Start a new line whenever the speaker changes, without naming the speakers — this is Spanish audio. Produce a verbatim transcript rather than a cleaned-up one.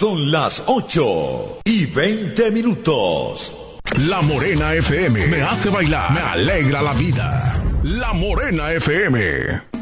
Son las ocho y veinte minutos.
La Morena F M me hace bailar, me alegra la vida. La Morena F M.